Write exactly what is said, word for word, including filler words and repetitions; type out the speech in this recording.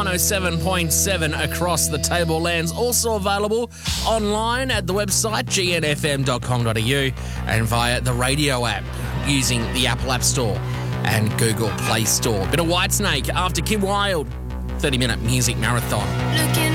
one oh seven point seven across the tablelands. Also available online at the website g n f m dot com dot a u and via the radio app using the Apple App Store and Google Play Store. Bit of Whitesnake after Kim Wilde. thirty minute music marathon. Looking